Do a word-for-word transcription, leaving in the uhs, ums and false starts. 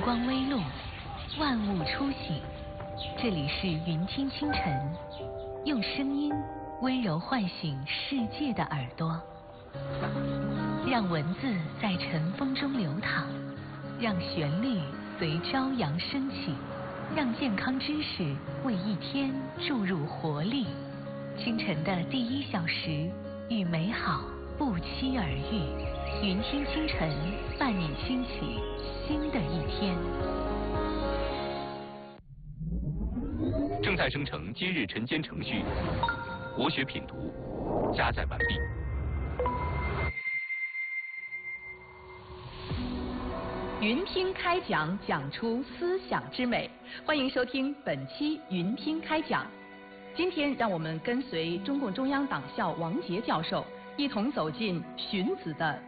光微露，万物初醒。这里是云听清晨，用声音温柔唤醒世界的耳朵，让文字在晨风中流淌，让旋律随朝阳升起，让健康知识为一天注入活力。清晨的第一小时，与美好不期而遇。云听清晨，伴你兴起新的一天。 正在生成今日晨间程序，国学品读，加载完毕。 云听开讲，讲出思想之美。欢迎收听本期云听开讲。今天让我们跟随中共中央党校王杰教授，一同走进荀子的